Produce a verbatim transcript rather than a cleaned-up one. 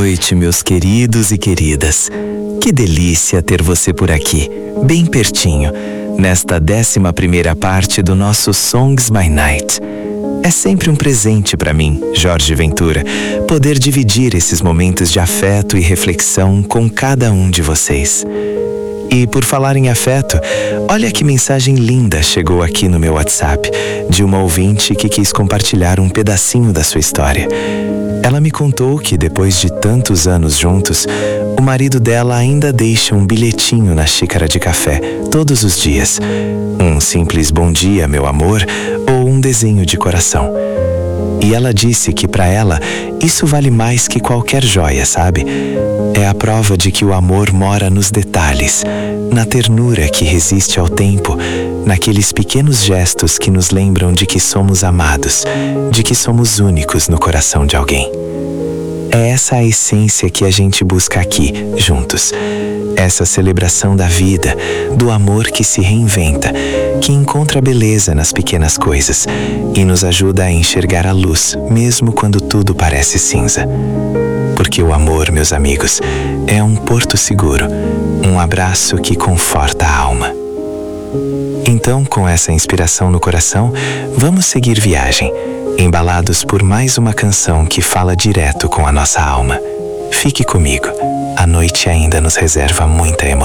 noite, meus queridos e queridas. Que delícia ter você por aqui, bem pertinho, nesta décima primeira parte do nosso Songs by Night. É sempre um presente para mim, Jorge Ventura, poder dividir esses momentos de afeto e reflexão com cada um de vocês. E por falar em afeto, olha que mensagem linda chegou aqui no meu WhatsApp, de uma ouvinte que quis compartilhar um pedacinho da sua história. Ela me contou que depois de tantos anos juntos, o marido dela ainda deixa um bilhetinho na xícara de café todos os dias. Um simples bom dia, meu amor, ou um desenho de coração. E ela disse que para ela isso vale mais que qualquer joia, sabe? É a prova de que o amor mora nos detalhes, na ternura que resiste ao tempo, naqueles pequenos gestos que nos lembram de que somos amados, de que somos únicos no coração de alguém. É essa a essência que a gente busca aqui, juntos. Essa celebração da vida, do amor que se reinventa, que encontra beleza nas pequenas coisas e nos ajuda a enxergar a luz, mesmo quando tudo parece cinza. Porque o amor, meus amigos, é um porto seguro, um abraço que conforta a alma. Então, com essa inspiração no coração, vamos seguir viagem, embalados por mais uma canção que fala direto com a nossa alma. Fique comigo, a noite ainda nos reserva muita emoção.